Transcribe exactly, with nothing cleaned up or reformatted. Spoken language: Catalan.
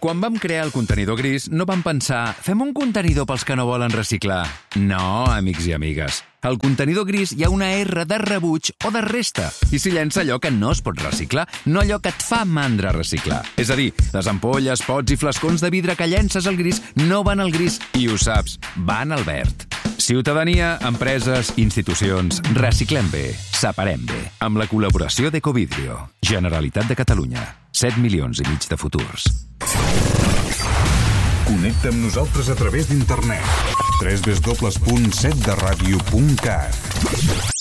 Quan vam crear el contenidor gris, no vam pensar «fem un contenidor pels que no volen reciclar». No, amics i amigues. Al contenidor gris hi ha una R de rebuig o de resta i s'hi llença allò que no es pot reciclar, no allò que et fa mandra reciclar. És a dir, les ampolles, pots i flascons de vidre que llences al gris no van al gris i ho saps, van al verd. Ciutadania, empreses, institucions, reciclem bé, separem bé. Amb la col·laboració d'Ecovidrio, Generalitat de Catalunya, set milions i mig de futurs. Connecta amb nosaltres a través d'internet. w w w punt set de ràdio punt cat